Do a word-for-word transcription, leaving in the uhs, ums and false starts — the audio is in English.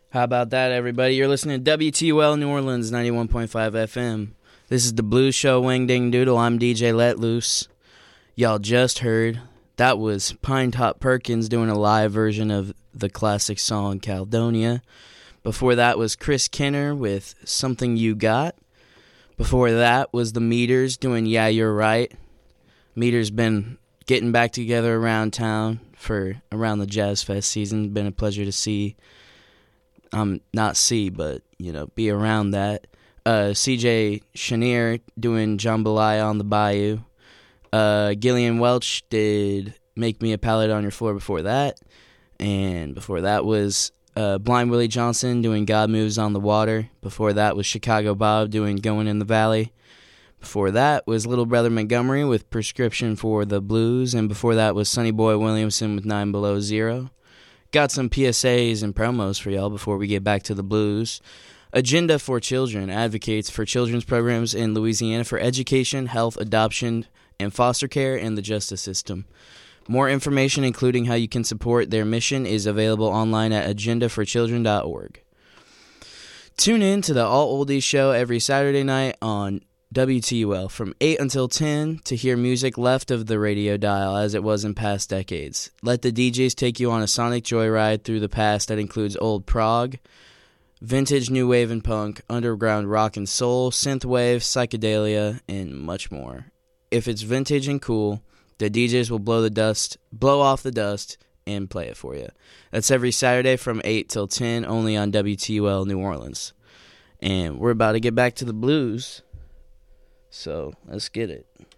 How about that, everybody? You're listening to W T U L New Orleans, ninety-one point five F M. This is the Blues Show, Wing Ding Doodle. I'm D J Let Loose. Y'all just heard, that was Pine Top Perkins doing a live version of the classic song Caledonia. Before that was Chris Kenner with Something You Got. Before that was the Meters doing Yeah, You're Right. Meters been getting back together around town for around the Jazz Fest season. Been a pleasure to see. Um, not see, but, you know, be around that. Uh, C J Chenier doing Jambalaya on the Bayou. Uh, Gillian Welch did Make Me a Pallet on Your Floor before that. And before that was uh, Blind Willie Johnson doing God Moves on the Water. Before that was Chicago Bob doing Going in the Valley. Before that was Little Brother Montgomery with Prescription for the Blues. And before that was Sonny Boy Williamson with Nine Below Zero. Got some P S As and promos for y'all before we get back to the blues. Agenda for Children advocates for children's programs in Louisiana for education, health, adoption, and foster care and the justice system. More information, including how you can support their mission, is available online at agenda for children dot org. Tune in to the All Oldies show every Saturday night on W T U L from eight until ten to hear music left of the radio dial as it was in past decades. Let the D Js take you on a sonic joyride through the past that includes old prog, vintage new wave and punk, underground rock and soul, synthwave, psychedelia, and much more. If it's vintage and cool, the D Js will blow the dust, blow off the dust, and play it for you. That's every Saturday from eight till ten, only on W T U L New Orleans. And we're about to get back to the blues. So, let's get it.